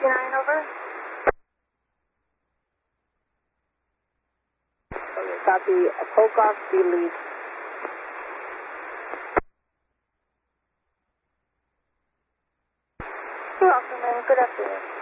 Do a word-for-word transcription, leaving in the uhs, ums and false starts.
fifty-nine, over. Okay, copy. Pocock, the lead. You're welcome, and good afternoon.